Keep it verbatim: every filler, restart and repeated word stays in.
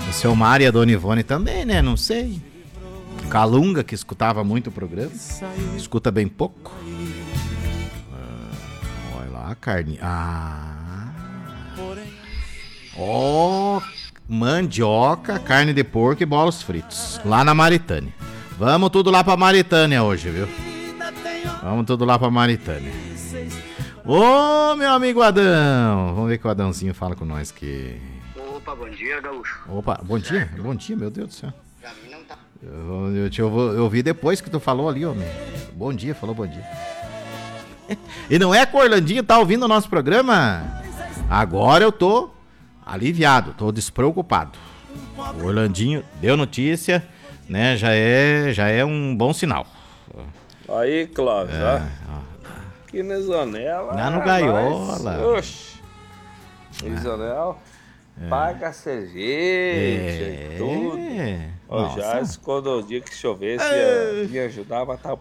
O seu Mário e a Dona Ivone também, né? Não sei. Calunga, que escutava muito o programa. Escuta bem pouco. Ah, olha lá a carne. Ah. Ó, oh, mandioca, carne de porco e bolos fritos. Lá na Maritânia. Vamos tudo lá pra Maritânia hoje, viu? Vamos tudo lá pra Maritânia. Ô, oh, meu amigo Adão. Vamos ver que o Adãozinho fala com nós aqui. Opa, bom dia, Gaúcho. Opa, bom dia? Bom dia, meu Deus do céu. Pra mim não tá. Eu, eu, eu, eu ouvi depois que tu falou ali, homem. Bom dia, falou bom dia. E não é que o Orlandinho tá ouvindo o nosso programa? Agora eu tô aliviado, tô despreocupado. O Orlandinho deu notícia, né? Já é, já é um bom sinal. Aí, Clóvis, é, ó. Aqui na Zonela. Lá no Gaiola. Oxi. Em Zonela. É. Paga cerveja é. e tudo. É. Ó, já quando o dia que chovesse ia, ia ajudar a matar o